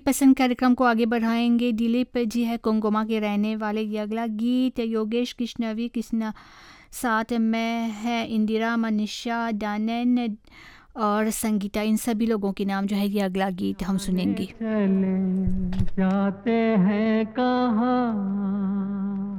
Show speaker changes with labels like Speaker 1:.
Speaker 1: पसंद कार्यक्रम को आगे बढ़ाएंगे। दिलीप जी है कुंगुमा के रहने वाले। ये अगला गीत योगेश कृष्णवी कृष्णा साथ में है इंदिरा, मनीषा, दानन और संगीता, इन सभी लोगों के नाम जो है ये अगला गीत हम सुनेंगे।
Speaker 2: चले जाते हैं कहाँ